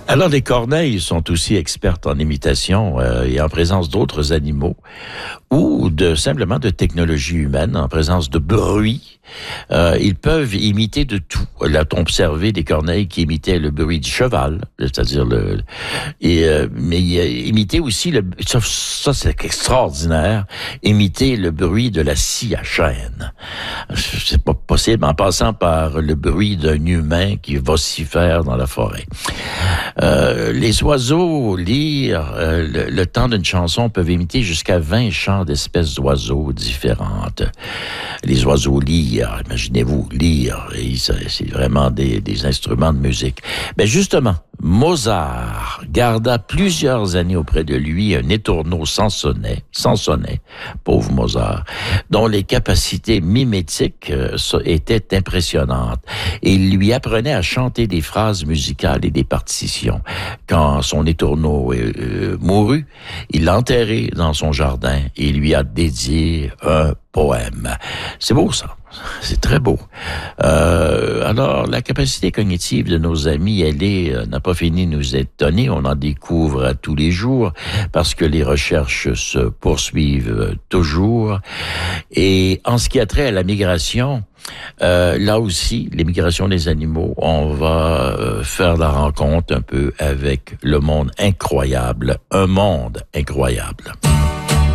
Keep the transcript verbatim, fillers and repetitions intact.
Alors, les corneilles sont aussi expertes en imitation euh, et en présence d'autres animaux ou de simplement de technologie humaine, en présence de bruit. Euh, ils peuvent imiter de tout. Là, on observé des corneilles qui imitaient le bruit du cheval, c'est-à-dire le... Et, euh, mais euh, imiter aussi, le, ça, ça c'est extraordinaire, imiter le bruit de la scie à chaîne. C'est pas possible en passant par le bruit d'un humain qui vocifère dans la forêt. Euh, les oiseaux lire euh, le, le temps d'une chanson peuvent imiter jusqu'à vingt chants d'espèces d'oiseaux différentes. Les oiseaux lire, imaginez-vous, lire, et ça, c'est vraiment des, des instruments de musique. Ben justement, Mozart garda plusieurs années auprès de lui un étourneau sans sonnet, sans sonnet, pauvre Mozart, dont les capacités mimétiques euh, étaient impressionnantes. Et il lui apprenait à chanter des phrases musicales et des partitions. Quand son étourneau euh, euh, mourut, il l'a enterré dans son jardin et lui a dédié un poème. C'est beau, ça. C'est très beau. Euh, alors, la capacité cognitive de nos amis, elle est, euh, n'a pas fini de nous étonner. On en découvre à tous les jours parce que les recherches se poursuivent toujours. Et en ce qui a trait à la migration, euh, là aussi, l'immigration des animaux, on va euh, faire la rencontre un peu avec le monde incroyable. Un monde incroyable.